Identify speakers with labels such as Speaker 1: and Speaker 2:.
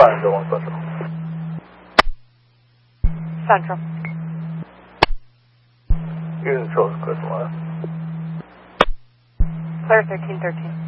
Speaker 1: 501 Central.
Speaker 2: Central.
Speaker 1: Unit control is clear for line.
Speaker 2: Clear 1313.